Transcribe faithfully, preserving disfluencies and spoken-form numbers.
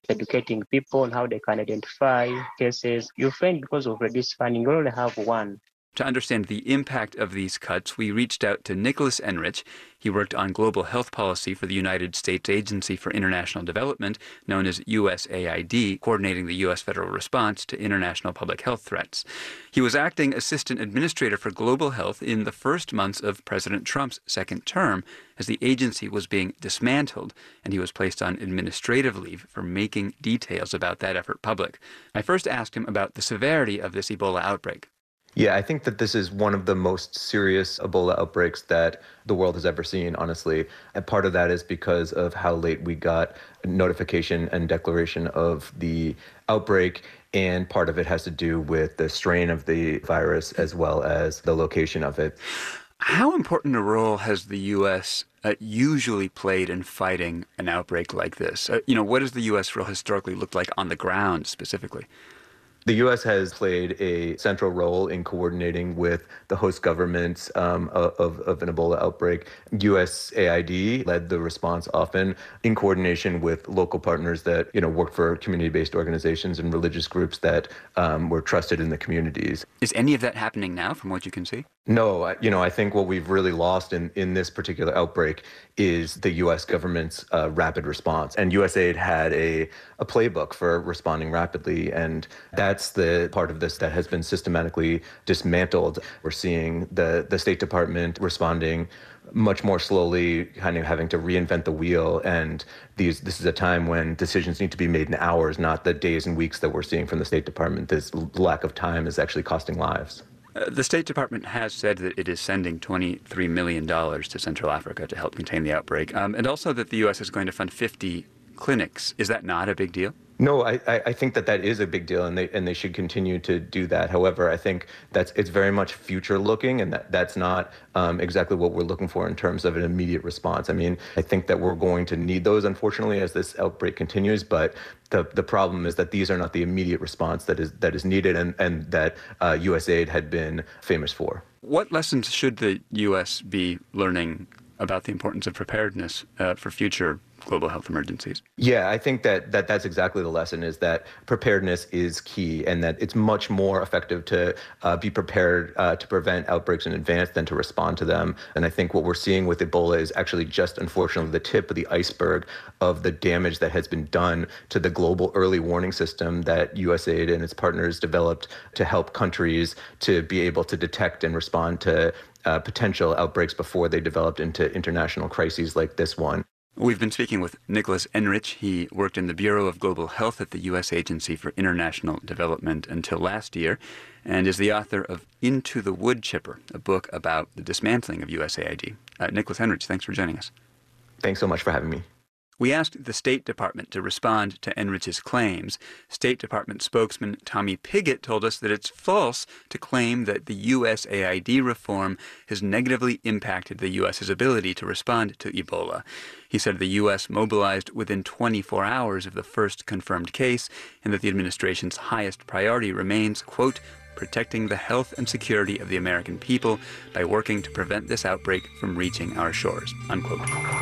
educating people on how they can identify cases. You find because of reduced funding, you only have one. To understand the impact of these cuts, we reached out to Nicholas Enrich. He worked on global health policy for the United States Agency for International Development, known as U S A I D, coordinating the U S federal response to international public health threats. He was acting assistant administrator for global health in the first months of President Trump's second term as the agency was being dismantled, and he was placed on administrative leave for making details about that effort public. I first asked him about the severity of this Ebola outbreak. Yeah, I think that this is one of the most serious Ebola outbreaks that the world has ever seen, honestly. And part of that is because of how late we got notification and declaration of the outbreak. And part of it has to do with the strain of the virus as well as the location of it. How important a role has the U S uh, usually played in fighting an outbreak like this? Uh, you know, what does the U S role historically look like on the ground specifically? The U S has played a central role in coordinating with the host governments um, of, of an Ebola outbreak. U S A I D led the response often in coordination with local partners that, you know, work for community-based organizations and religious groups that um, were trusted in the communities. Is any of that happening now from what you can see? No, I, you know, I think what we've really lost in, in this particular outbreak is the U S government's uh, rapid response. And USAID had a, a playbook for responding rapidly, and that's the part of this that has been systematically dismantled. We're seeing the, the State Department responding much more slowly, kind of having to reinvent the wheel. And these, this is a time when decisions need to be made in hours, not the days and weeks that we're seeing from the State Department. This lack of time is actually costing lives. Uh, the State Department has said that it is sending twenty-three million dollars to Central Africa to help contain the outbreak, um, and also that the U S is going to fund fifty clinics. Is that not a big deal? No, I, I think that that is a big deal, and they and they should continue to do that. However, I think that's it's very much future looking, and that, that's not um, exactly what we're looking for in terms of an immediate response. I mean, I think that we're going to need those, unfortunately, as this outbreak continues. But the the problem is that these are not the immediate response that is that is needed, and and that uh, USAID had been famous for. What lessons should the U S be learning about the importance of preparedness uh, for future global health emergencies? Yeah, I think that, that that's exactly the lesson, is that preparedness is key, and that it's much more effective to uh, be prepared uh, to prevent outbreaks in advance than to respond to them. And I think what we're seeing with Ebola is actually just, unfortunately, the tip of the iceberg of the damage that has been done to the global early warning system that USAID and its partners developed to help countries to be able to detect and respond to uh, potential outbreaks before they developed into international crises like this one. We've been speaking with Nicholas Enrich. He worked in the Bureau of Global Health at the U S Agency for International Development until last year, and is the author of Into the Wood Chipper, a book about the dismantling of U S A I D. Uh, Nicholas Enrich, thanks for joining us. Thanks so much for having me. We asked the State Department to respond to Enrich's claims. State Department spokesman Tommy Pigott told us that it's false to claim that the U S A I D reform has negatively impacted the U S's ability to respond to Ebola. He said the U S mobilized within twenty-four hours of the first confirmed case, and that the administration's highest priority remains, quote, protecting the health and security of the American people by working to prevent this outbreak from reaching our shores, unquote.